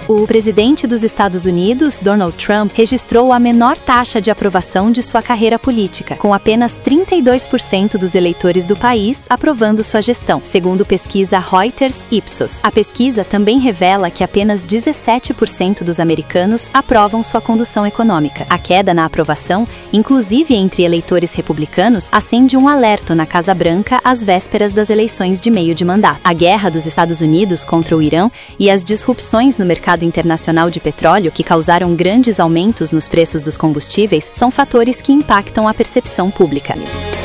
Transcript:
O presidente dos Estados Unidos, Donald Trump, registrou a menor taxa de aprovação de sua carreira política, com apenas 32% dos eleitores do país aprovando sua gestão, segundo pesquisa Reuters-Ipsos. A pesquisa também revela que apenas 17% dos americanos aprovam sua condução econômica. A queda na aprovação, inclusive entre eleitores republicanos, acende um alerta na Casa Branca às vésperas das eleições de meio de mandato. A guerra dos Estados Unidos contra o Irã e as disrupções no mercado internacional de petróleo, que causaram grandes aumentos nos preços dos combustíveis, são fatores que impactam a percepção pública.